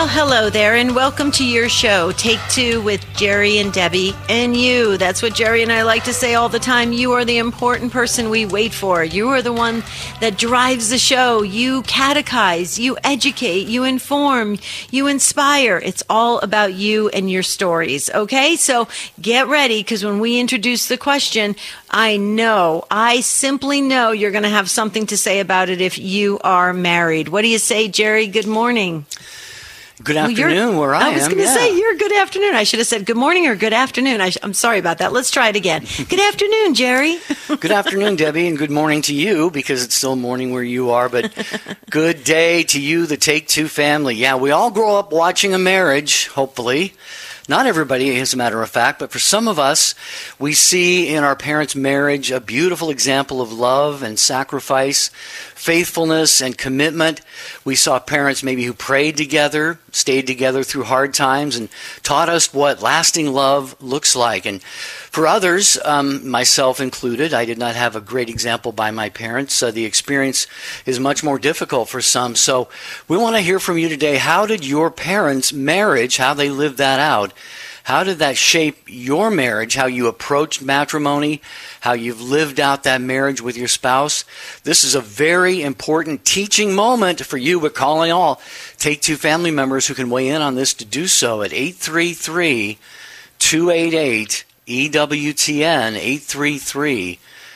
Well, hello there, and welcome to your show, Take Two with Jerry and Debbie and you. That's what Jerry and I like to say all the time. You are the important person we wait for. You are the one that drives the show. You catechize, you educate, you inform, you inspire. It's all about you and your stories, okay? So get ready, because when we introduce the question, I simply know you're going to have something to say about it if you are married. What do you say, Jerry? Good morning. Good afternoon, where I am. I was going to say, you're good afternoon. I should have said good morning or good afternoon. I'm sorry about that. Let's try it again. Good afternoon, Jerry. Good afternoon, Debbie, and good morning to you, because it's still morning where you are, but good day to you, the Take Two family. Yeah, we all grow up watching a marriage, hopefully. Not everybody, as a matter of fact, but for some of us, we see in our parents' marriage a beautiful example of love and sacrifice, faithfulness and commitment. We saw parents maybe who prayed together, stayed together through hard times, and taught us what lasting love looks like. And for others, myself included, I did not have a great example by my parents. The experience is much more difficult for some. So we want to hear from you today. How did your parents' marriage, how they lived that out? How did that shape your marriage, how you approached matrimony, how you've lived out that marriage with your spouse? This is a very important teaching moment for you. We're calling all Take Two family members who can weigh in on this to do so at 833-288-EWTN,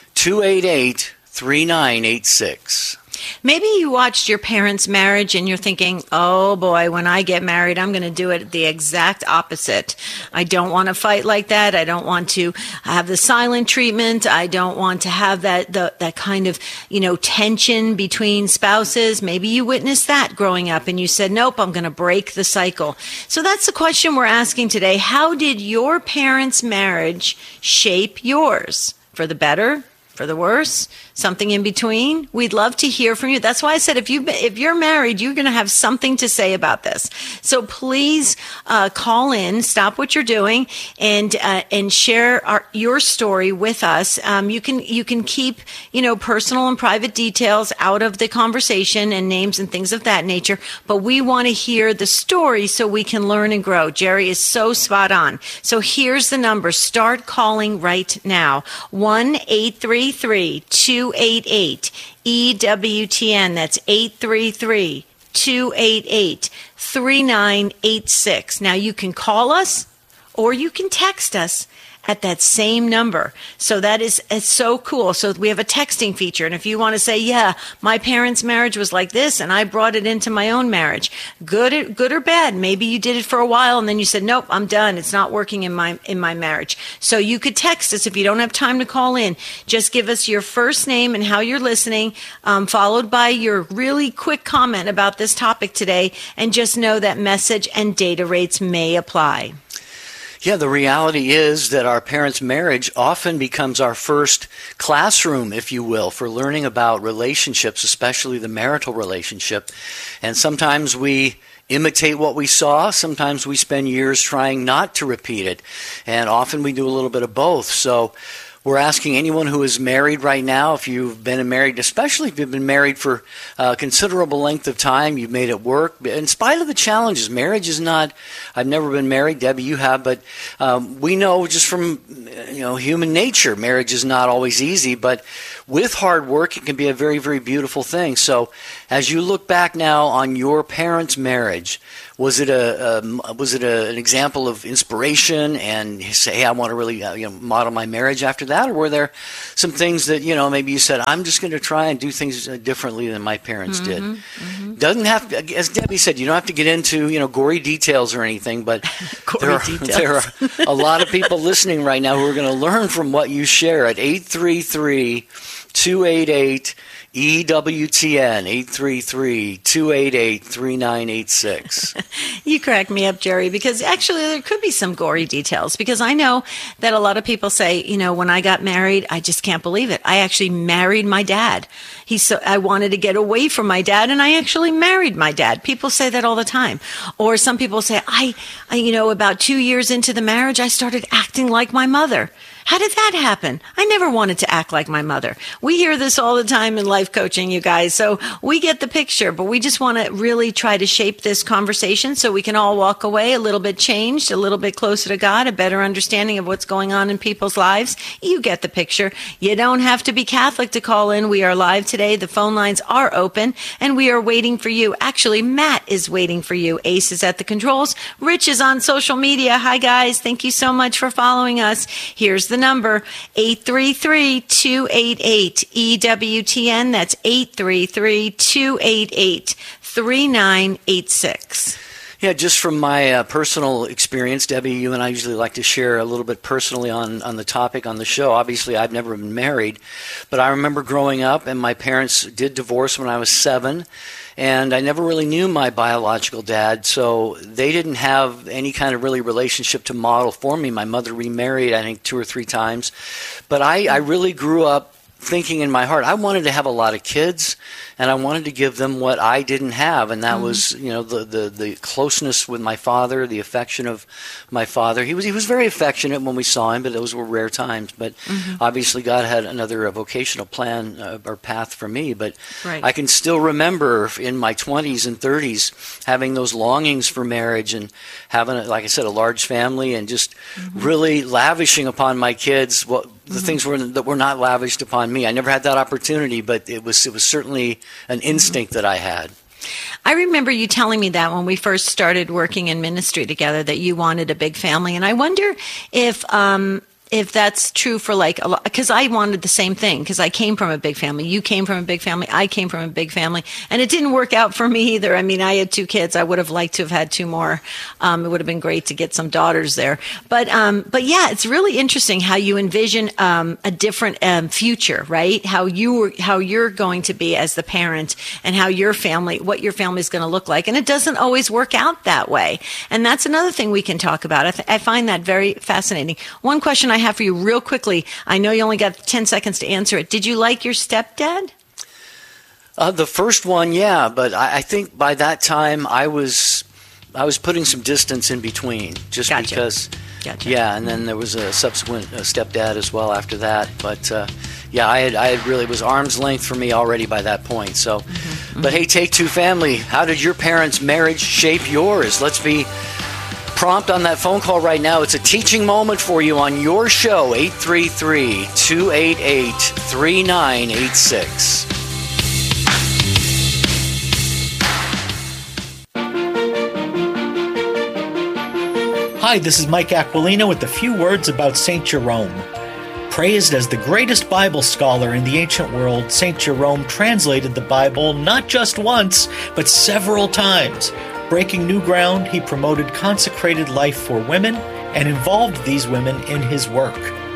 833-288-3986. Maybe you watched your parents' marriage and you're thinking, oh boy, when I get married, I'm going to do it the exact opposite. I don't want to fight like that. I don't want to have the silent treatment. I don't want to have that kind of, tension between spouses. Maybe you witnessed that growing up and you said, nope, I'm going to break the cycle. So that's the question we're asking today. How did your parents' marriage shape yours? For the better? For the worse, something in between? We'd love to hear from you. That's why I said if you're married, you're going to have something to say about this. So please call in, stop what you're doing, and share your story with us. You can keep personal and private details out of the conversation and names and things of that nature. But we want to hear the story so we can learn and grow. Jerry is so spot on. So here's the number. Start calling right now. 1-833-288-EWTN. That's 833-288-3986. Now you can call us or you can text us at that same number. So it's so cool. So we have a texting feature. And if you want to say, yeah, my parents' marriage was like this and I brought it into my own marriage, good or bad. Maybe you did it for a while and then you said, nope, I'm done. It's not working in my marriage. So you could text us if you don't have time to call in. Just give us your first name and how you're listening, followed by your really quick comment about this topic today. And just know that message and data rates may apply. Yeah, the reality is that our parents' marriage often becomes our first classroom, if you will, for learning about relationships, especially the marital relationship. And sometimes we imitate what we saw. Sometimes we spend years trying not to repeat it. And often we do a little bit of both. So we're asking anyone who is married right now, if you've been married, especially if you've been married for a considerable length of time, you've made it work. In spite of the challenges, marriage is not, I've never been married, Debbie, you have, but we know just from human nature, marriage is not always easy, but with hard work, it can be a very, very beautiful thing. So as you look back now on your parents' marriage, was it an example of inspiration and you say, hey, I want to really model my marriage after that? Or were there some things that, maybe you said, I'm just going to try and do things differently than my parents did? Mm-hmm. Doesn't have to, as Debbie said, you don't have to get into, gory details or anything, but there are a lot of people listening right now who are going to learn from what you share at 833-288-EWTN, 833-288-3986. You crack me up, Jerry, because actually there could be some gory details, because I know that a lot of people say, when I got married, I just can't believe it. I actually married my dad. I wanted to get away from my dad, and I actually married my dad. People say that all the time. Or some people say, I about 2 years into the marriage, I started acting like my mother. How did that happen? I never wanted to act like my mother. We hear this all the time in life coaching, you guys. So we get the picture, but we just want to really try to shape this conversation so we can all walk away a little bit changed, a little bit closer to God, a better understanding of what's going on in people's lives. You get the picture. You don't have to be Catholic to call in. We are live today. The phone lines are open and we are waiting for you. Actually, Matt is waiting for you. Ace is at the controls. Rich is on social media. Hi, guys. Thank you so much for following us. Here's the number, 833-288-EWTN. That's 833-288-3986. Yeah, just from my personal experience, Debbie, you and I usually like to share a little bit personally on the topic on the show. Obviously, I've never been married, but I remember growing up, and my parents did divorce when I was 7, and I never really knew my biological dad, so they didn't have any kind of really relationship to model for me. My mother remarried, I think, 2 or 3 times, but I really grew up thinking in my heart, I wanted to have a lot of kids, and I wanted to give them what I didn't have, and that was, the closeness with my father, the affection of my father. He was very affectionate when we saw him, but those were rare times. But obviously, God had another vocational plan or path for me. But right. I can still remember in my 20s and 30s having those longings for marriage and having, like I said, a large family and just really lavishing upon my kids the things that were not lavished upon me. I never had that opportunity, but it was certainly an instinct that I had. I remember you telling me that when we first started working in ministry together, that you wanted a big family. And I wonder if that's true for like a lot, because I wanted the same thing, because I came from a big family. You came from a big family. I came from a big family, and it didn't work out for me either. I mean, I had 2 kids. I would have liked to have had 2 more. It would have been great to get some daughters there. But yeah, it's really interesting how you envision a different future, right? How you're going to be as the parent, and how what your family is going to look like. And it doesn't always work out that way. And that's another thing we can talk about. I find that very fascinating. One question I have for you real quickly. I know you only got 10 seconds to answer it. Did you like your stepdad? The first one, yeah, but I think by that time I was putting some distance in between, just Gotcha. because. Gotcha. Yeah, and then there was a subsequent stepdad as well after that. But yeah, I had really was arm's length for me already by that point. So, but hey, Take Two family, how did your parents' marriage shape yours? Let's be prompt on that phone call right now. It's a teaching moment for you on your show, 833-288-3986. Hi, this is Mike Aquilina with a few words about St. Jerome. Praised as the greatest Bible scholar in the ancient world, St. Jerome translated the Bible not just once, but several times. Breaking new ground, he promoted consecrated life for women and involved these women in his work.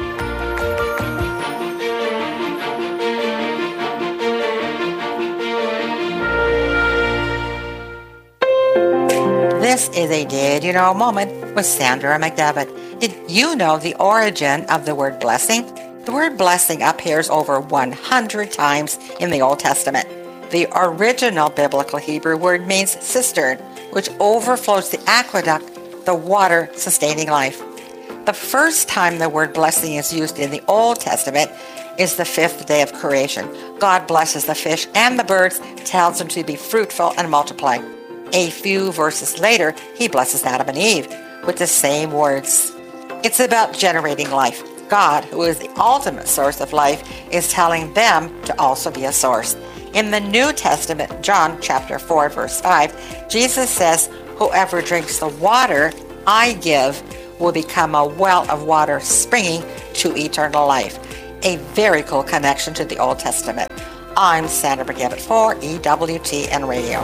This is a Did You Know moment with Sandra McDevitt. Did you know the origin of the word blessing? The word blessing appears over 100 times in the Old Testament. The original biblical Hebrew word means cistern, which overflows the aqueduct, the water sustaining life. The first time the word blessing is used in the Old Testament is the 5th day of creation. God blesses the fish and the birds, tells them to be fruitful and multiply. A few verses later, he blesses Adam and Eve with the same words. It's about generating life. God, who is the ultimate source of life, is telling them to also be a source. In the New Testament, John chapter 4, verse 5, Jesus says, "Whoever drinks the water I give will become a well of water springing to eternal life." A very cool connection to the Old Testament. I'm Sandra McDevitt for EWTN Radio.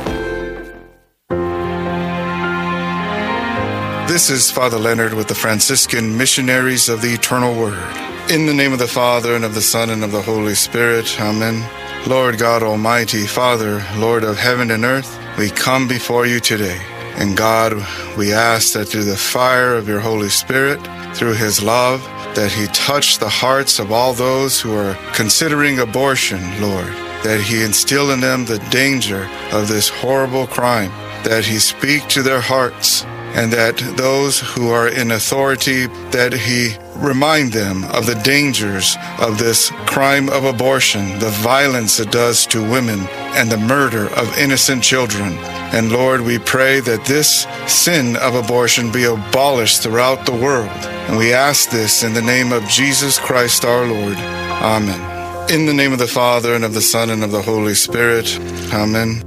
This is Father Leonard with the Franciscan Missionaries of the Eternal Word. In the name of the Father, and of the Son, and of the Holy Spirit. Amen. Lord God Almighty, Father, Lord of heaven and earth, we come before you today. And God, we ask that through the fire of your Holy Spirit, through his love, that he touch the hearts of all those who are considering abortion, Lord, that he instill in them the danger of this horrible crime, that he speak to their hearts, and that those who are in authority, that he remind them of the dangers of this crime of abortion, the violence it does to women, and the murder of innocent children. And Lord, we pray that this sin of abortion be abolished throughout the world. And we ask this in the name of Jesus Christ our Lord. Amen. In the name of the Father, and of the Son, and of the Holy Spirit. Amen.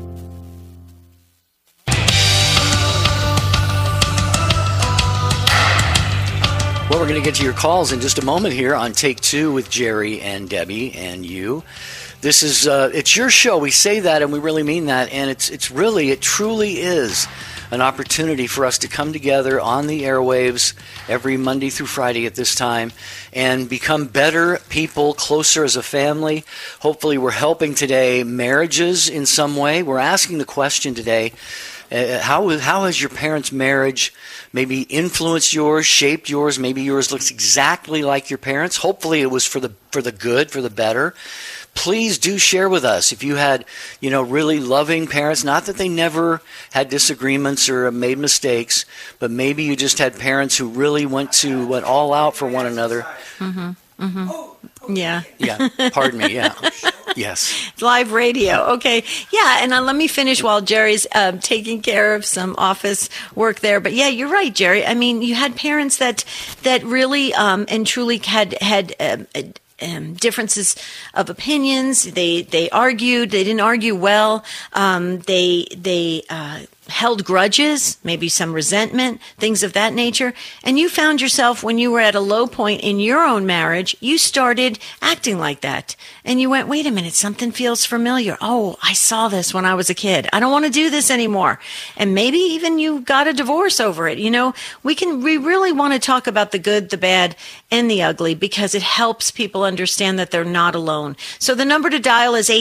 Well, we're going to get to your calls in just a moment here on Take Two with Jerry and Debbie and you. This is, it's your show. We say that and we really mean that. And it truly is an opportunity for us to come together on the airwaves every Monday through Friday at this time and become better people, closer as a family. Hopefully we're helping today marriages in some way. We're asking the question today, how has your parents' marriage maybe influenced yours, shaped yours? Maybe yours looks exactly like your parents. Hopefully it was for the good, for the better. Please do share with us if you had, really loving parents. Not that they never had disagreements or made mistakes, but maybe you just had parents who really went all out for one another. Mm-hmm. Mm-hmm. Yeah. Yeah. Pardon me. Yeah. Yes. Live radio. Okay. Yeah. And let me finish while Jerry's taking care of some office work there. But yeah, you're right, Jerry. I mean, you had parents that really and truly had differences of opinions. They argued. They didn't argue well. They held grudges, maybe some resentment, things of that nature. And you found yourself, when you were at a low point in your own marriage, you started acting like that. And you went, wait a minute, something feels familiar. Oh, I saw this when I was a kid. I don't want to do this anymore. And maybe even you got a divorce over it. We really want to talk about the good, the bad, and the ugly, because it helps people understand that they're not alone. So the number to dial is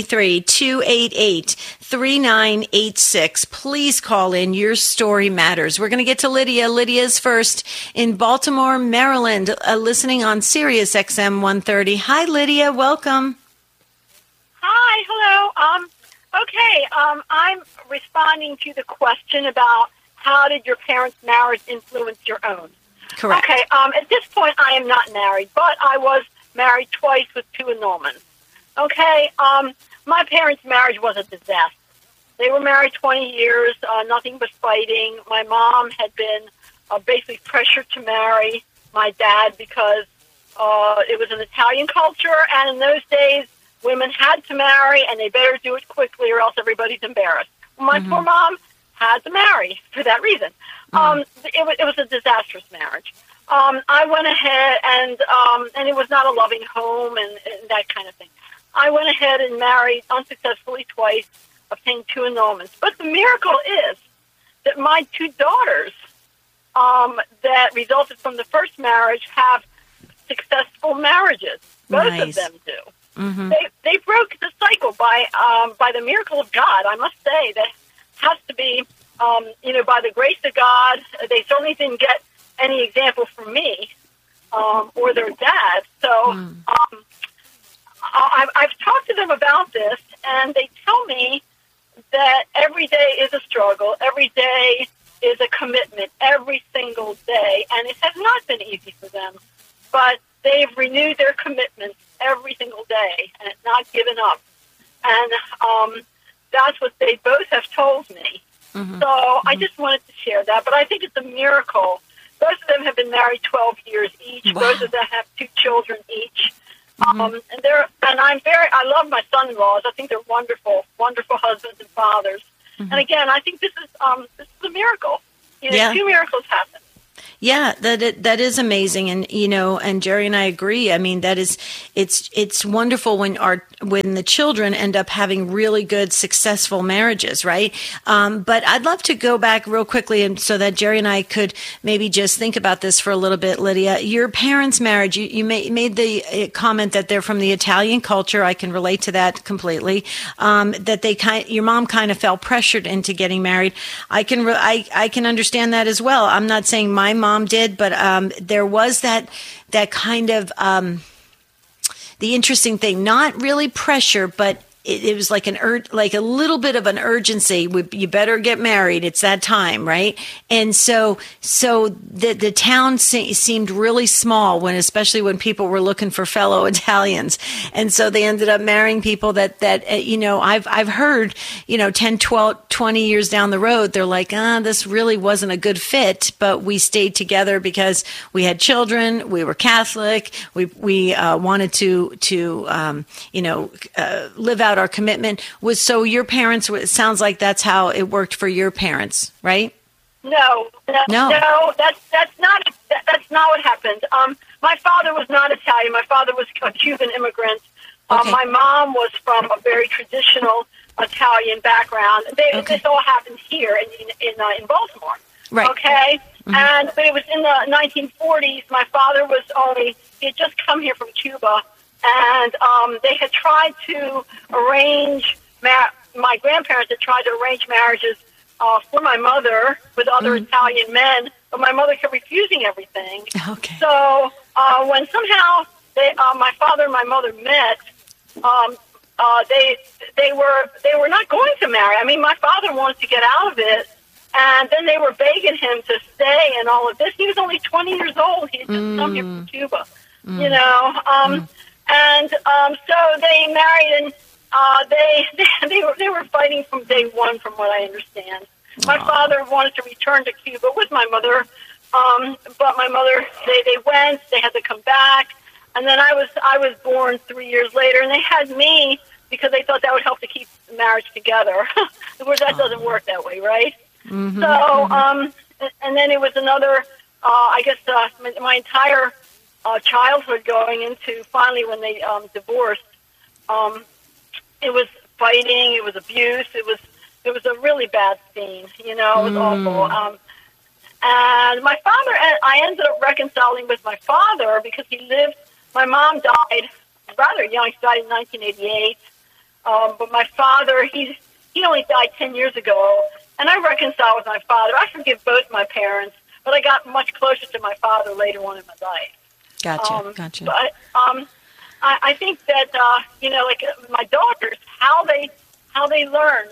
833-288-3986. Please call in. Your story matters. We're going to get to Lydia. Lydia's first in Baltimore, Maryland, listening on Sirius XM 130. Hi, Lydia. Welcome. Hi. Hello. Okay. I'm responding to the question about how did your parents' marriage influence your own? Correct. Okay. At this point, I am not married, but I was married twice with two annulments. Okay. My parents' marriage was a disaster. They were married 20 years, nothing but fighting. My mom had been basically pressured to marry my dad because it was an Italian culture, and in those days, women had to marry, and they better do it quickly or else everybody's embarrassed. My poor mom had to marry for that reason. It was a disastrous marriage. I went ahead, and it was not a loving home and that kind of thing. I went ahead and married unsuccessfully twice, obtained two annulments. But the miracle is that my two daughters that resulted from the first marriage have successful marriages. Both of them do. Mm-hmm. They broke the cycle by the miracle of God. I must say that has to be, by the grace of God. They certainly didn't get any example from me or their dad. So I've talked to them about this, and they tell me that every day is a struggle. Every day is a commitment, every single day. And it has not been easy for them, but they've renewed their commitments every single day and not given up. And that's what they both have told me. So I just wanted to share that. But I think it's a miracle. Both of them have been married 12 years each. Wow. Both of them have two children each. I love my son-in-laws. I think they're wonderful, wonderful husbands and fathers. And again, I think this is a miracle. Two miracles happen. Yeah, that is amazing, and Jerry and I agree. I mean, it's wonderful when the children end up having really good, successful marriages, right? But I'd love to go back real quickly, and so that Jerry and I could maybe just think about this for a little bit, Lydia. Your parents' marriage, you made the comment that they're from the Italian culture. I can relate to that completely. That your mom kind of felt pressured into getting married. I can understand that as well. I'm not saying my mom did, but there was that kind of the interesting thing, not really pressure, but it was like like a little bit of an urgency. You better get married. It's that time, right? And so the town seemed really small especially when people were looking for fellow Italians. And so they ended up marrying people that I've heard, 10, 12, 20 years down the road, they're like, this really wasn't a good fit, but we stayed together because we had children, we were Catholic, we wanted to live out our commitment. So your parents, it sounds like that's how it worked for your parents, right? No, that's not what happened. My father was not Italian. My father was a Cuban immigrant. Okay. My mom was from a very traditional Italian background. This all happened here in Baltimore. Right. Okay. Mm-hmm. But it was in the 1940s. My father he had just come here from Cuba, and they had tried to arrange. My grandparents had tried to arrange marriages for my mother with other Italian men, but my mother kept refusing everything. Okay. So when somehow my father and my mother met, they were not going to marry. I mean, my father wanted to get out of it, and then they were begging him to stay and all of this. He was only 20 years old. He had just come here from Cuba, And so they married, and they were fighting from day one, from what I understand. My father wanted to return to Cuba with my mother, but my mother, they went. They had to come back, and then I was born 3 years later, and they had me because they thought that would help to keep the marriage together. Whereas that doesn't work that way, right? Mm-hmm. So, and then it was another. I guess my entire childhood going into finally when they divorced. It was fighting. It was abuse. It was a really bad scene. It was awful. And my father, I ended up reconciling with my father because he lived. My mom died rather young. She died in 1988. But my father, he only died 10 years ago. And I reconciled with my father. I forgive both my parents, but I got much closer to my father later on in my life. Gotcha. But I think that like my daughters, how they learn,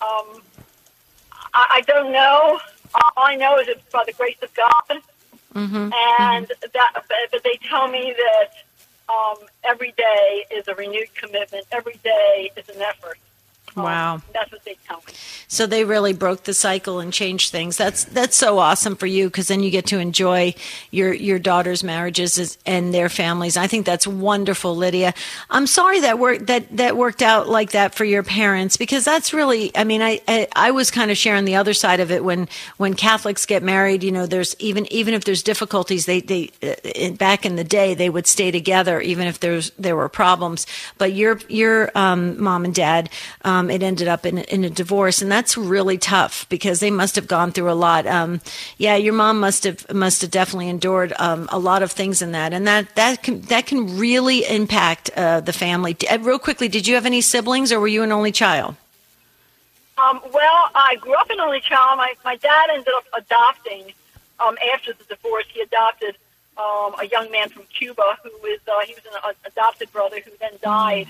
I don't know. All I know is it's by the grace of God, and but they tell me that every day is a renewed commitment. Every day is an effort. Wow. That's what they tell me. So they really broke the cycle and changed things. That's so awesome for you, because then you get to enjoy your daughter's marriages and their families. I think that's wonderful, Lydia. I'm sorry that worked out like that for your parents, because that's really, I mean, I was kind of sharing the other side of it when Catholics get married. There's even if there's difficulties, they back in the day they would stay together even if there were problems. But your mom and dad. It ended up in a divorce, and that's really tough because they must have gone through a lot. Your mom must have definitely endured a lot of things in that, and that can really impact the family. Real quickly, did you have any siblings, or were you an only child? Well, I grew up an only child. My dad ended up adopting after the divorce. He adopted a young man from Cuba who was he was an adopted brother who then died.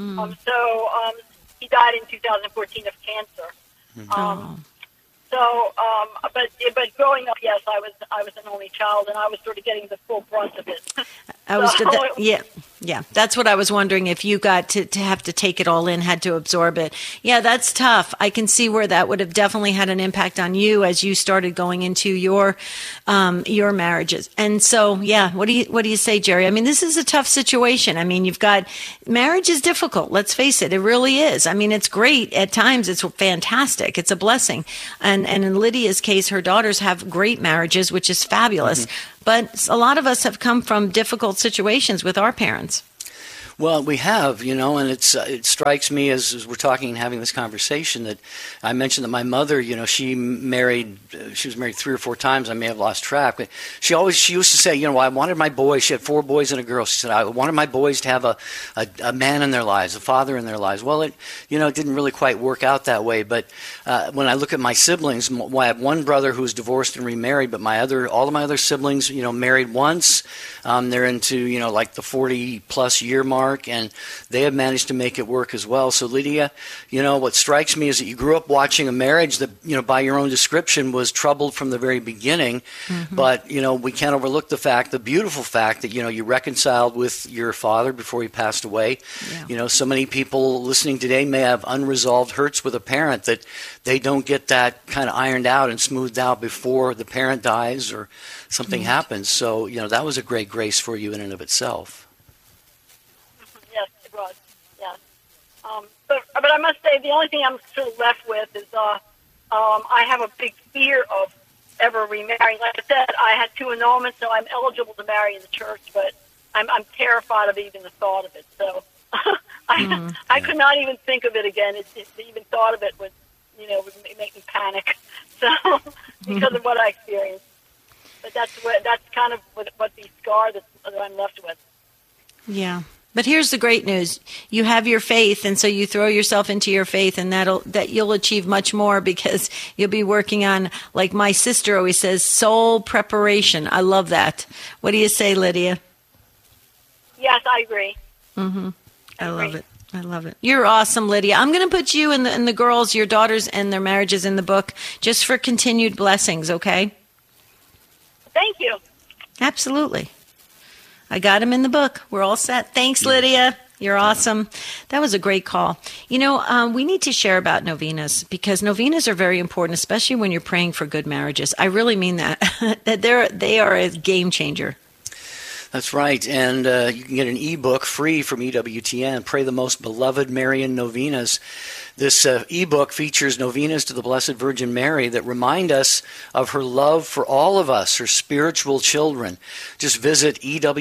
He died in 2014 of cancer. But growing up, yes, I was an only child, and I was sort of getting the full brunt of it. Yeah, that's what I was wondering, if you got to have to take it all in, had to absorb it. Yeah, that's tough. I can see where that would have definitely had an impact on you as you started going into your marriages. And so, yeah, what do you say, Jerry? I mean, this is a tough situation. I mean, marriage is difficult. Let's face it. It really is. I mean, it's great at times. It's fantastic. It's a blessing. And in Lydia's case, her daughters have great marriages, which is fabulous. Mm-hmm. But a lot of us have come from difficult situations with our parents. Well, we have, and it strikes me as we're talking and having this conversation that I mentioned that my mother, she was married 3 or 4 times. I may have lost track, but she used to say, I wanted my boys. She had 4 boys and a girl. She said, I wanted my boys to have a man in their lives, a father in their lives. Well, it didn't really quite work out that way. But when I look at my siblings, I have one brother who's divorced and remarried, but all of my other siblings, married once. They're into, like the 40 plus year mark. Mark, and they have managed to make it work as well. So Lydia, what strikes me is that you grew up watching a marriage that, by your own description, was troubled from the very beginning. Mm-hmm. But, we can't overlook the beautiful fact that, you reconciled with your father before he passed away. Yeah. So many people listening today may have unresolved hurts with a parent that they don't get that kind of ironed out and smoothed out before the parent dies or something happens. So, that was a great grace for you in and of itself. Yes, it was. Yes. But I must say, the only thing I'm sort of left with is I have a big fear of ever remarrying. Like I said, I had 2 annulments, so I'm eligible to marry in the church, but I'm terrified of even the thought of it. So I could not even think of it again. Even thought of it would make me panic. So because of what I experienced. But that's kind of what the scar that I'm left with. Yeah. But here's the great news. You have your faith, and so you throw yourself into your faith, and that you'll achieve much more because you'll be working on, like my sister always says, soul preparation. I love that. What do you say, Lydia? Yes, I agree. Mm-hmm. I love it. I love it. You're awesome, Lydia. I'm going to put you and the girls, your daughters and their marriages in the book just for continued blessings, okay? Thank you. Absolutely. I got him in the book. We're all set. Thanks, Lydia. You're awesome. That was a great call. We need to share about novenas because novenas are very important, especially when you're praying for good marriages. I really mean that. That they are a game changer. That's right, and you can get an ebook free from EWTN, Pray the Most Beloved Marian Novenas. This ebook features novenas to the Blessed Virgin Mary that remind us of her love for all of us, her spiritual children. Just visit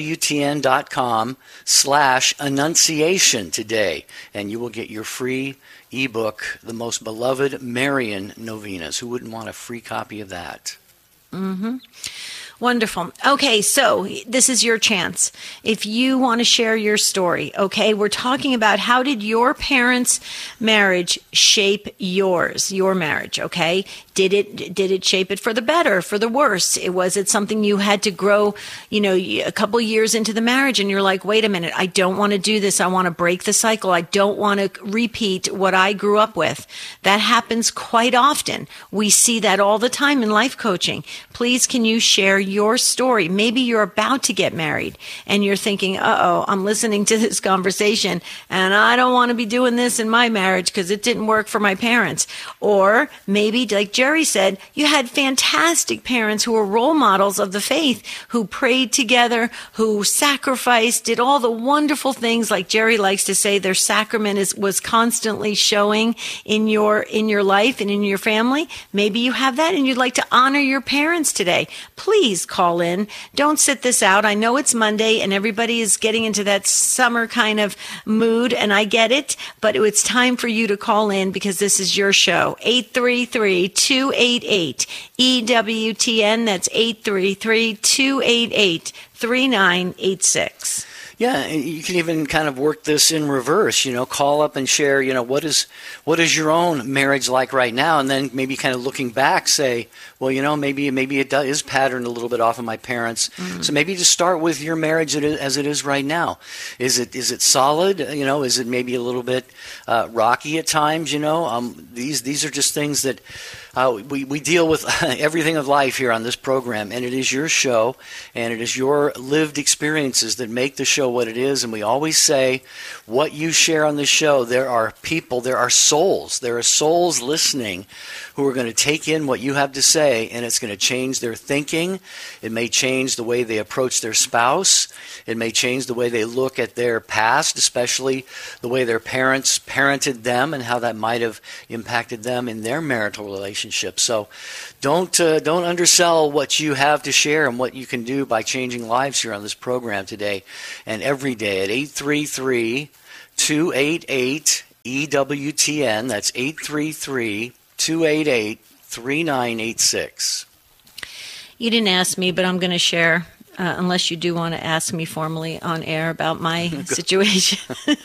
EWTN.com/Annunciation today, and you will get your free ebook, The Most Beloved Marian Novenas. Who wouldn't want a free copy of that? Mm-hmm. Wonderful. Okay, so this is your chance. If you want to share your story, okay, we're talking about how did your parents' marriage shape your marriage, okay? Did it shape it for the better, for the worse? Was it something you had to grow, a couple years into the marriage and you're like, wait a minute, I don't want to do this. I want to break the cycle. I don't want to repeat what I grew up with. That happens quite often. We see that all the time in life coaching. Please, can you share your story? Maybe you're about to get married and you're thinking, I'm listening to this conversation and I don't want to be doing this in my marriage because it didn't work for my parents. Or maybe, like Jerry said, you had fantastic parents who were role models of the faith, who prayed together, who sacrificed, did all the wonderful things. Like Jerry likes to say, their sacrament was constantly showing in your life and in your family. Maybe you have that and you'd like to honor your parents today. Please call in. Don't sit this out. I know it's Monday and everybody is getting into that summer kind of mood, and I get it, but it's time for you to call in because this is your show. 833-288-EWTN. That's 833-288-3986. Yeah, you can even kind of work this in reverse, call up and share, what is your own marriage like right now? And then maybe kind of looking back, say, well, maybe it is patterned a little bit off of my parents. Mm-hmm. So maybe just start with your marriage as it is right now. Is it solid? Is it maybe a little bit rocky at times? These are just things that we deal with everything of life here on this program, and it is your show, and it is your lived experiences that make the show what it is. And we always say, what you share on this show, there are souls listening who are going to take in what you have to say, and it's going to change their thinking. It may change the way they approach their spouse. It may change the way they look at their past, especially the way their parents parented them and how that might have impacted them in their marital relationship. So don't undersell what you have to share and what you can do by changing lives here on this program today and every day at 833-288-EWTN. That's 833-288-3986. You didn't ask me, but I'm going to share unless you do want to ask me formally on air about my situation.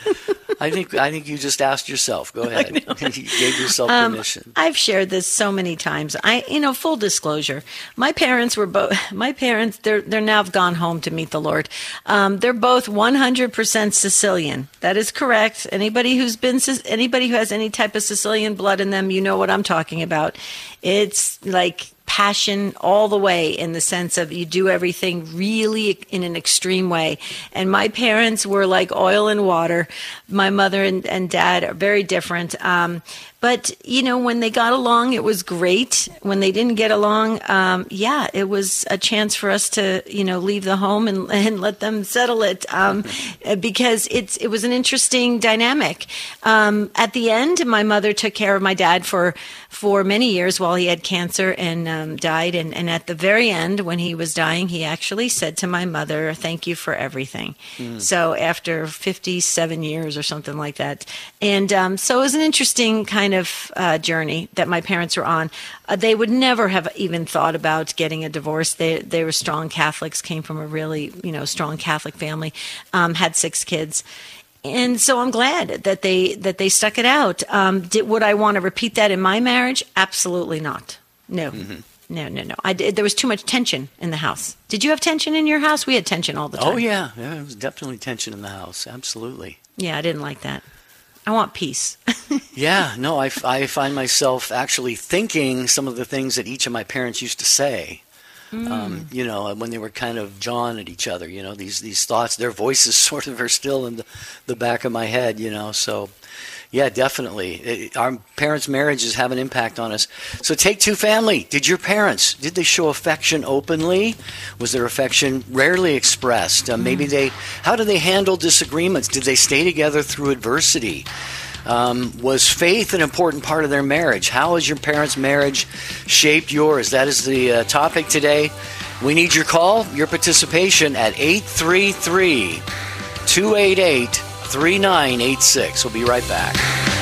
I think you just asked yourself. Go ahead. You gave yourself permission. I've shared this so many times. Full disclosure, my parents were both. My parents, they're now gone home to meet the Lord. They're both 100% Sicilian. That is correct. Anybody who has any type of Sicilian blood in them, you know what I'm talking about. It's like passion all the way, in the sense of you do everything really in an extreme way. And my parents were like oil and water. My mother and dad are very different. But, when they got along, it was great. When they didn't get along, it was a chance for us to, leave the home and let them settle it, because it was an interesting dynamic. At the end, my mother took care of my dad for many years while he had cancer and died. And at the very end, when he was dying, he actually said to my mother, "Thank you for everything." So after 57 years or something like that. And so it was an interesting kind of journey that my parents were on. They would never have even thought about getting a divorce. They were strong Catholics, came from a really, strong Catholic family, had 6 kids. And so I'm glad that they stuck it out. Would I want to repeat that in my marriage? Absolutely not. No. Mm-hmm. No. There was too much tension in the house. Did you have tension in your house? We had tension all the time. Oh, yeah. There was definitely tension in the house. Absolutely. Yeah, I didn't like that. I want peace. Yeah, no, I find myself actually thinking some of the things that each of my parents used to say. When they were kind of jawing at each other, these thoughts, their voices sort of are still in the back of my head, so yeah, definitely. Our parents' marriages have an impact on us. So take 2 family. Did they show affection openly? Was their affection rarely expressed? How do they handle disagreements? Did they stay together through adversity? Was faith an important part of their marriage? How has your parents' marriage shaped yours? That is the topic today. We need your call, your participation at 833-288-3986. We'll be right back.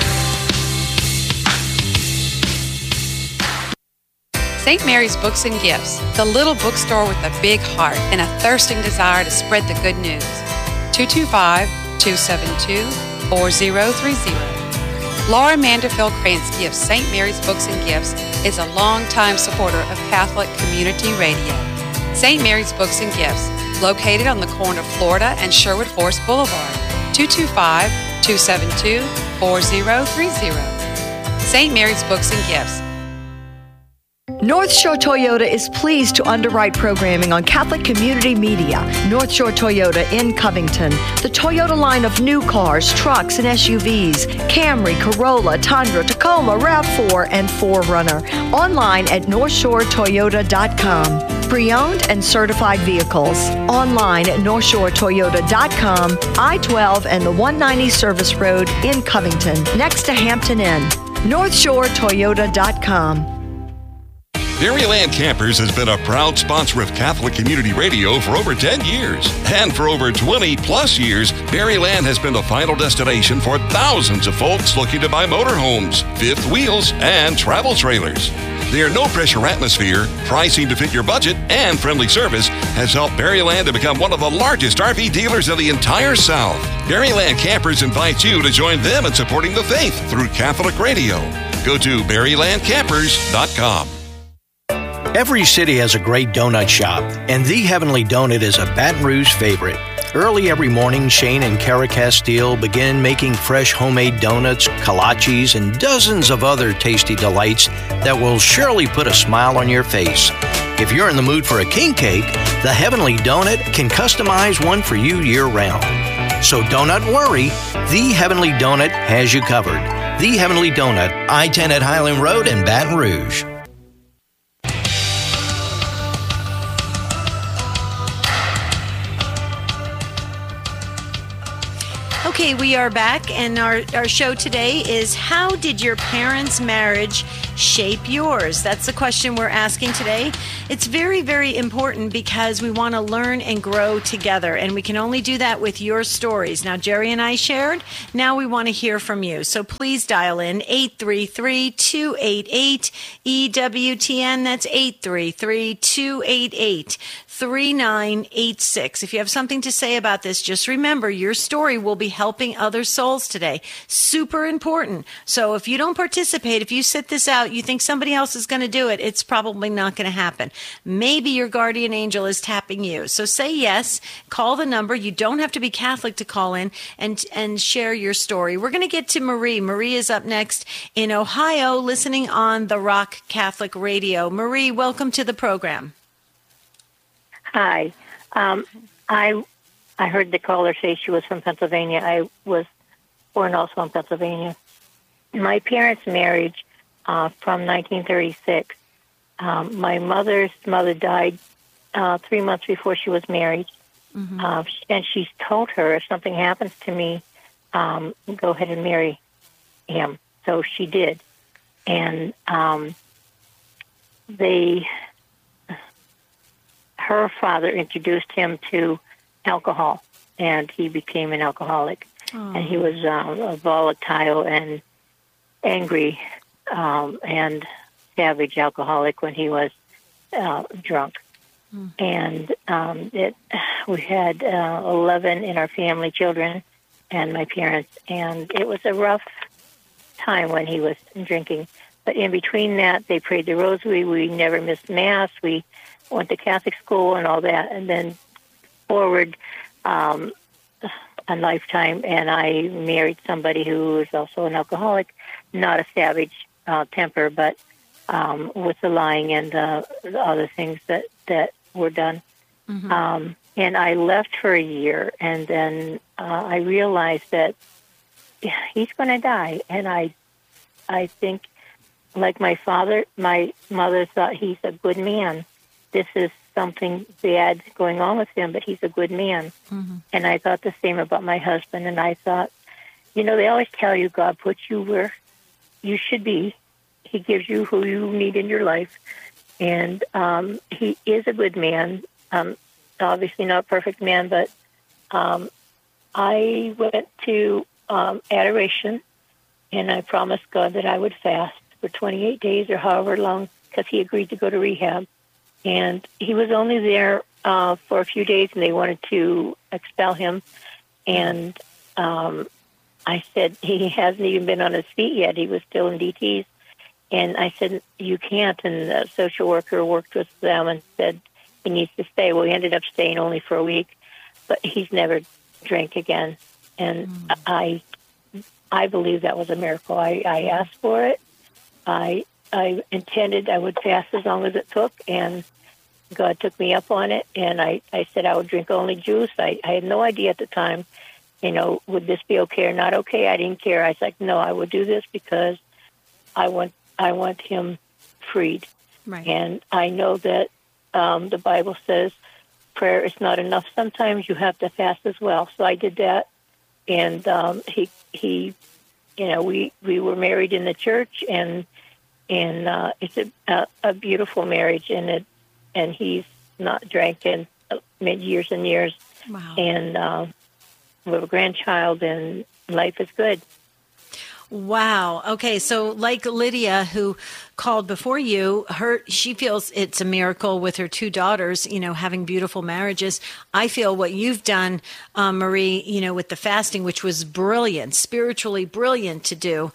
St. Mary's Books and Gifts, the little bookstore with a big heart and a thirsting desire to spread the good news. 225-272-4030. Laura Manderfield Kransky of St. Mary's Books and Gifts is a longtime supporter of Catholic Community Radio. St. Mary's Books and Gifts, located on the corner of Florida and Sherwood Forest Boulevard, 225-272-4030. St. Mary's Books and Gifts. North Shore Toyota is pleased to underwrite programming on Catholic Community Media. North Shore Toyota in Covington. The Toyota line of new cars, trucks, and SUVs. Camry, Corolla, Tundra, Tacoma, RAV4, and 4Runner. Online at NorthShoreToyota.com. Pre-owned and certified vehicles. Online at NorthShoreToyota.com. I-12 and the 190 Service Road in Covington, next to Hampton Inn. NorthShoreToyota.com. Berryland Campers has been a proud sponsor of Catholic Community Radio for over 10 years. And for over 20 plus years, Berryland has been the final destination for thousands of folks looking to buy motorhomes, fifth wheels, and travel trailers. Their no-pressure atmosphere, pricing to fit your budget, and friendly service has helped Berryland to become one of the largest RV dealers in the entire South. Berryland Campers invites you to join them in supporting the faith through Catholic Radio. Go to BerrylandCampers.com. Every city has a great donut shop, and The Heavenly Donut is a Baton Rouge favorite. Early every morning, Shane and Kara Castile begin making fresh homemade donuts, kolaches, and dozens of other tasty delights that will surely put a smile on your face. If you're in the mood for a king cake, The Heavenly Donut can customize one for you year-round. So don't worry, The Heavenly Donut has you covered. The Heavenly Donut, I-10 at Highland Road in Baton Rouge. Okay, we are back, and our show today is How Did Your Parents' Marriage shape yours? That's the question we're asking today. It's very, very important because we want to learn and grow together, and we can only do that with your stories. Now, Jerry and I shared. Now we want to hear from you. So please dial in 833-288-EWTN. That's 833-288-3986. If you have something to say about this, just remember your story will be helping other souls today. Super important. So if you don't participate, if you sit this out, you think somebody else is going to do it, it's probably not going to happen. Maybe your guardian angel is tapping you. So say yes, call the number. You don't have to be Catholic to call in and share your story. We're going to get to Marie. Marie is up next in Ohio, listening on the Rock Catholic Radio. Marie, welcome to the program. Hi. I heard the caller say she was from Pennsylvania. I was born also in Pennsylvania. My parents' marriage from 1936. My mother's mother died 3 months before she was married. Mm-hmm. And she's told her, if something happens to me, go ahead and marry him. So she did. And her father introduced him to alcohol, and he became an alcoholic. Oh. And he was volatile and angry and savage alcoholic when he was drunk. Mm. And we had 11 in our family, children and my parents, and it was a rough time when he was drinking. But in between that, they prayed the rosary. We never missed Mass. We went to Catholic school and all that, and then forward a lifetime, and I married somebody who was also an alcoholic, not a savage temper, but with the lying and the other things that were done. Mm-hmm. And I left for a year, and then I realized that he's going to die, and I think, like my mother thought he's a good man. This is something bad going on with him, but he's a good man. Mm-hmm. And I thought the same about my husband. And I thought, they always tell you God puts you where you should be. He gives you who you need in your life. And he is a good man. Obviously not a perfect man, but I went to adoration, and I promised God that I would fast for 28 days or however long, because he agreed to go to rehab. And he was only there for a few days, and they wanted to expel him. And I said, he hasn't even been on his feet yet. He was still in DTs. And I said, you can't. And the social worker worked with them and said, he needs to stay. Well, he ended up staying only for a week, but he's never drank again. And I believe that was a miracle. I asked for it. I intended I would fast as long as it took, and God took me up on it, and I said I would drink only juice. I had no idea at the time, would this be okay or not okay? I didn't care. I was like, no, I would do this because I want him freed. Right. And I know that the Bible says prayer is not enough. Sometimes you have to fast as well. So I did that, and we were married in the church, and it's a beautiful marriage, and he's not drank in years and years. Wow. And we have a grandchild, and life is good. Wow. Okay. So like Lydia, who called before you, she feels it's a miracle with her two daughters, having beautiful marriages. I feel what you've done, Marie, with the fasting, which was brilliant, spiritually brilliant to do.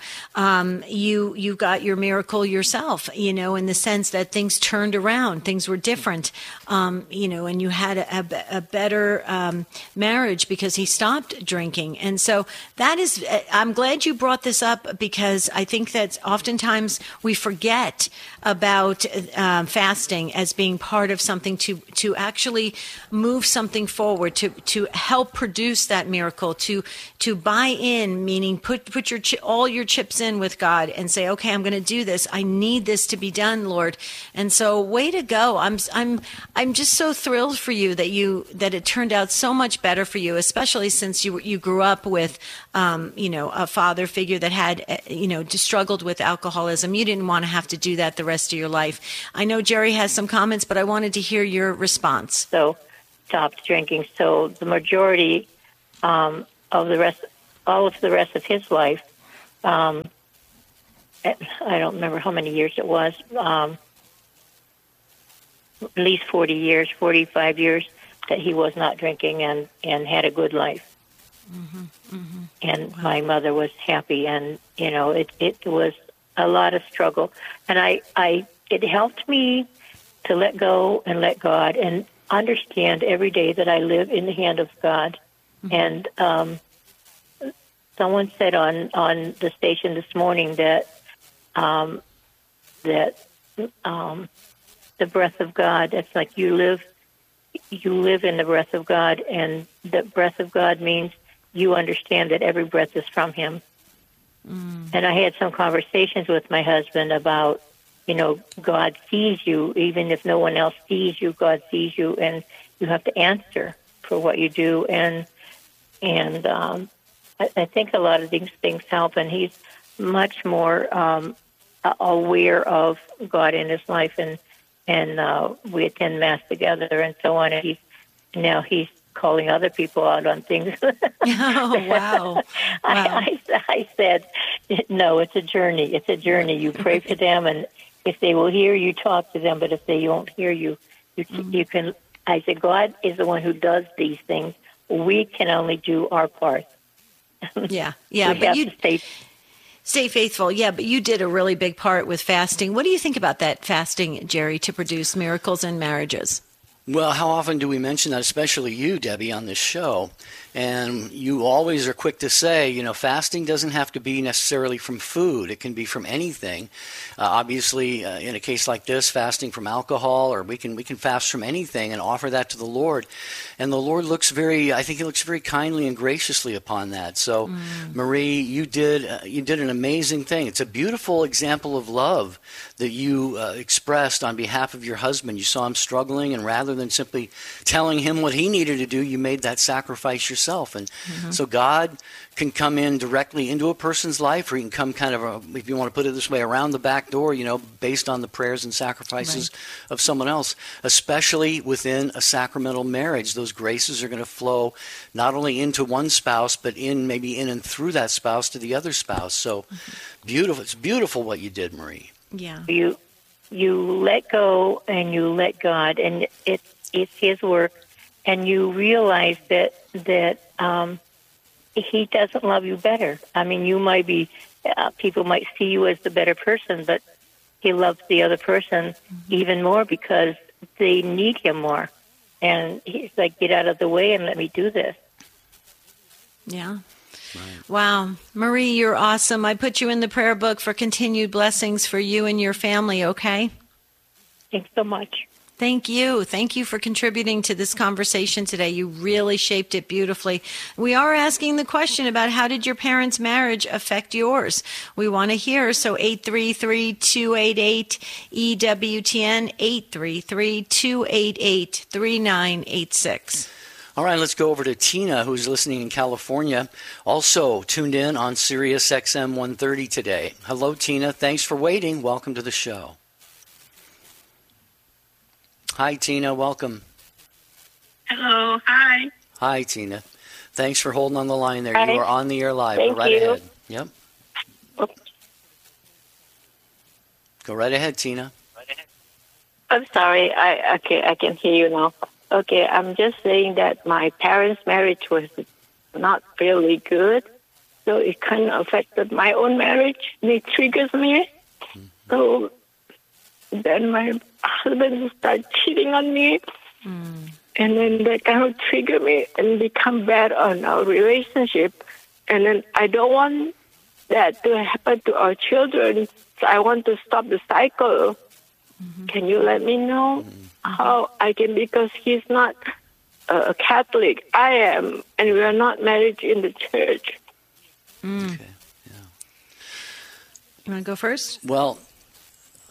You got your miracle yourself, in the sense that things turned around, things were different, and you had a better marriage because he stopped drinking. And so I'm glad you brought this up, because I think that oftentimes we forget about fasting as being part of something to actually move something forward, to help produce that miracle, to buy in, meaning put all your chips in with God and say, okay, I'm going to do this. I need this to be done, Lord. And so, way to go! I'm just so thrilled for you that it turned out so much better for you, especially since you grew up with a father figure that had, just struggled with alcoholism. You didn't want to have to do that the rest of your life. I know Jerry has some comments, but I wanted to hear your response. So stopped drinking. So the majority of the rest, all of the rest of his life, I don't remember how many years it was, at least 40 years, 45 years that he was not drinking and had a good life. Mm-hmm, mm-hmm. And wow. My mother was happy, and, it was a lot of struggle. And it helped me to let go and let God and understand every day that I live in the hand of God. Mm-hmm. And someone said on the station this morning that the breath of God, it's like you live in the breath of God, and the breath of God means you understand that every breath is from Him. Mm. And I had some conversations with my husband about, God sees you, even if no one else sees you, God sees you, and you have to answer for what you do. And I think a lot of these things help, and he's much more aware of God in his life, and we attend Mass together and so on, and he's calling other people out on things. Oh, wow. I said, no, it's a journey. It's a journey. You pray for them, and if they will hear you, talk to them, but if they won't hear you, you can. I said, God is the one who does these things. We can only do our part. Yeah, but you stay faithful. Yeah, but you did a really big part with fasting. What do you think about that fasting, Jerry, to produce miracles in marriages? Well, how often do we mention that, especially you, Debbie, on this show? And you always are quick to say, fasting doesn't have to be necessarily from food. It can be from anything. Obviously, in a case like this, fasting from alcohol, or we can fast from anything and offer that to the Lord. And the Lord looks very kindly and graciously upon that. So, Marie, you did an amazing thing. It's a beautiful example of love that you expressed on behalf of your husband. You saw him struggling, and rather than simply telling him what he needed to do, you made that sacrifice yourself. And so God can come in directly into a person's life, or he can come kind of, if you want to put it this way, around the back door, based on the prayers and sacrifices of someone else, especially within a sacramental marriage. Those graces are going to flow not only into one spouse, but maybe in and through that spouse to the other spouse. So beautiful. It's beautiful what you did, Marie. Yeah. You let go and you let God, and it's His work, and you realize that He doesn't love you better. I mean, you might be, people might see you as the better person, but He loves the other person even more because they need Him more. And He's like, get out of the way and let me do this. Yeah. Right. Wow. Marie, you're awesome. I put you in the prayer book for continued blessings for you and your family, okay? Thanks so much. Thank you. Thank you for contributing to this conversation today. You really shaped it beautifully. We are asking the question about how did your parents' marriage affect yours? We want to hear. So 833-288-EWTN, 833-288-3986. All right, let's go over to Tina, who's listening in California, also tuned in on Sirius XM 130 today. Hello, Tina. Thanks for waiting. Welcome to the show. Hi, Tina. Welcome. Hello. Hi. Hi, Tina. Thanks for holding on the line there. Hi. You are on the air live. Thank Go right you. ahead. Yep. Go right ahead, Tina. I'm sorry. I can hear you now. Okay, I'm just saying that my parents' marriage was not really good, so it kind of affected my own marriage. It triggers me. So then my husband started cheating on me, and then that kind of triggered me and become bad on our relationship. And then I don't want that to happen to our children, so I want to stop the cycle. Can you let me know how I can, because he's not a Catholic. I am, and we are not married in the church. Okay, yeah. You want to go first? Well,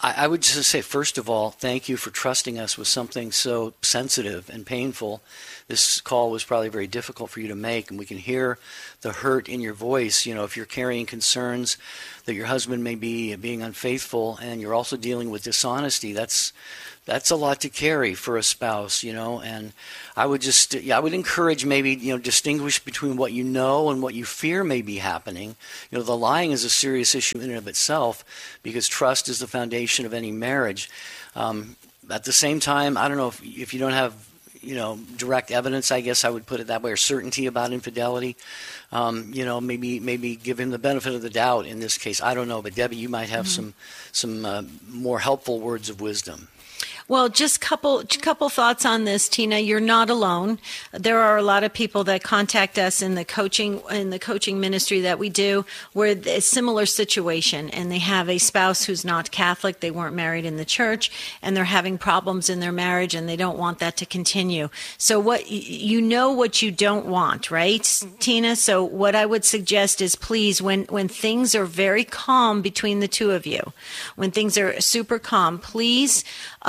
I would just say, first of all, thank you for trusting us with something so sensitive and painful. This call was probably very difficult for you to make, and we can hear the hurt in your voice. You know, if you're carrying concerns that your husband may be being unfaithful, and you're also dealing with dishonesty, that's a lot to carry for a spouse, you know. And I would just, I would encourage maybe, distinguish between what you know and what you fear may be happening. You know, the lying is a serious issue in and of itself, because trust is the foundation of any marriage. At the same time, I don't know if you don't have, direct evidence, I guess I would put it that way, or certainty about infidelity. Maybe give him the benefit of the doubt in this case. I don't know, but Debbie, you might have some more helpful words of wisdom. Well, just couple thoughts on this, Tina. You're not alone. There are a lot of people that contact us in the coaching ministry that we do, where a similar situation, and they have a spouse who's not Catholic. They weren't married in the church, and they're having problems in their marriage, and they don't want that to continue. So what you don't want, right, Tina? So what I would suggest is, please, when things are very calm between the two of you, when things are super calm, please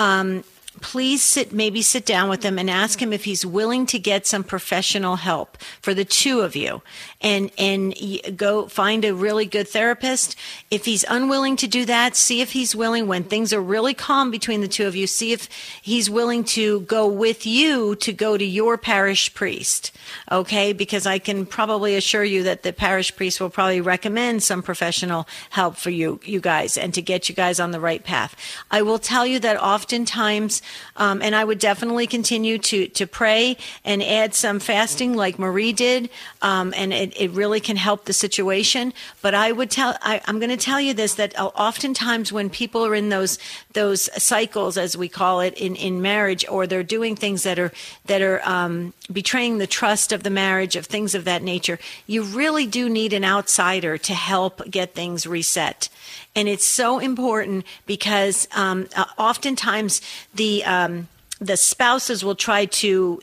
sit down with him and ask him if he's willing to get some professional help for the two of you, and go find a really good therapist. If he's unwilling to do that, see if he's willing, when things are really calm between the two of you, see if he's willing to go with you to go to your parish priest. Okay? Because I can probably assure you that the parish priest will probably recommend some professional help for you guys, and to get you guys on the right path. I will tell you that oftentimes, and I would definitely continue to pray and add some fasting like Marie did, and it really can help the situation. But I'm going to tell you this, that oftentimes when people are in those cycles, as we call it, in marriage, or they're doing things that are betraying the trust of the marriage, of things of that nature, you really do need an outsider to help get things reset. And it's so important, because oftentimes the spouses will try to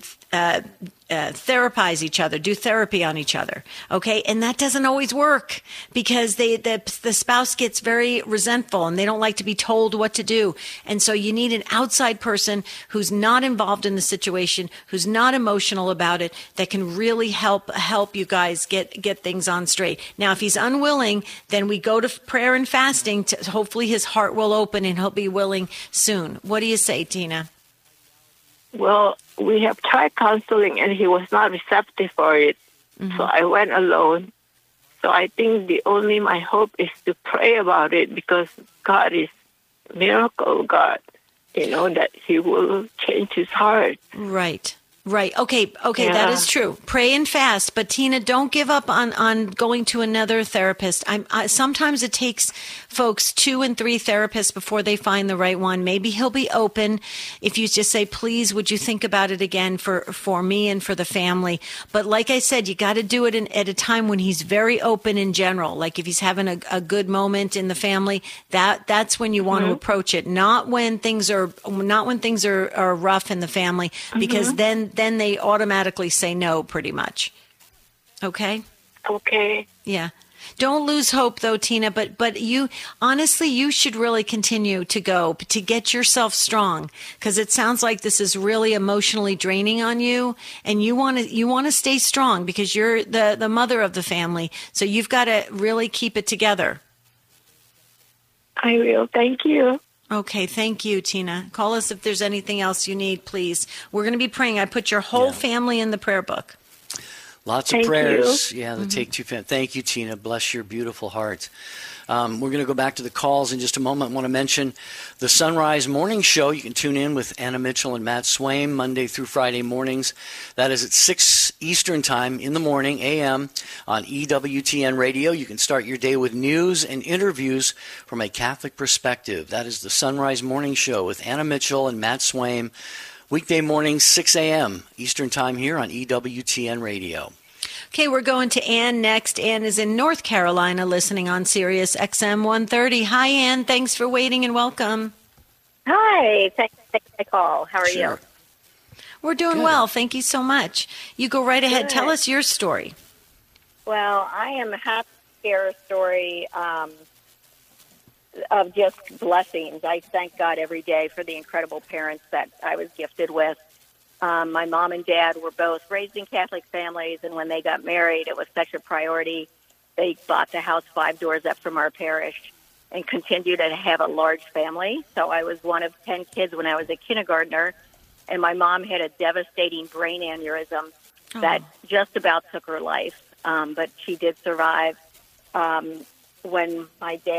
therapize each other, do therapy on each other, okay? And that doesn't always work, because the spouse gets very resentful, and they don't like to be told what to do. And so you need an outside person who's not involved in the situation, who's not emotional about it, that can really help you guys get things on straight. Now, if he's unwilling, then we go to prayer and fasting. Hopefully his heart will open, and he'll be willing soon. What do you say, Tina? Well, we have tried counseling, and he was not receptive for it. Mm-hmm. So I went alone. So I think my hope is to pray about it, because God is miracle God, that he will change his heart. Right. Okay, yeah. That is true. Pray and fast, but Tina, don't give up on going to another therapist. Sometimes it takes folks 2 and 3 therapists before they find the right one. Maybe he'll be open if you just say, please, would you think about it again for me and for the family? But like I said, you got to do it at a time when he's very open in general. Like if he's having a good moment in the family, that's when you want to approach it. Not when things are rough in the family, because then they automatically say no, pretty much. Okay? Okay. Yeah. Don't lose hope, though, Tina, but you should really continue to go to get yourself strong, because it sounds like this is really emotionally draining on you, and you want to stay strong, because you're the mother of the family, so you've got to really keep it together. I will. Thank you. Okay, thank you, Tina. Call us if there's anything else you need, please. We're going to be praying. I put your whole family in the prayer book. Lots of prayers. Yeah, the Take Two family. Thank you, Tina. Bless your beautiful heart. We're going to go back to the calls in just a moment. I want to mention the Sunrise Morning Show. You can tune in with Anna Mitchell and Matt Swaim Monday through Friday mornings. That is at 6 Eastern Time in the morning, a.m. on EWTN Radio. You can start your day with news and interviews from a Catholic perspective. That is the Sunrise Morning Show with Anna Mitchell and Matt Swaim. Weekday mornings, 6 a.m. Eastern Time here on EWTN Radio. Okay, we're going to Ann next. Ann is in North Carolina listening on Sirius XM 130. Hi, Ann. Thanks for waiting and welcome. Hi. Thanks for taking my call. How are you? We're doing well. Thank you so much. You go right ahead. Tell us your story. Well, I am happy to share a story. of just blessings. I thank God every day for the incredible parents that I was gifted with. My mom and dad were both raised in Catholic families, and when they got married, it was such a priority. They bought the house 5 doors up from our parish and continued to have a large family. So I was one of 10 kids when I was a kindergartner, and my mom had a devastating brain aneurysm that just about took her life, but she did survive. When my dad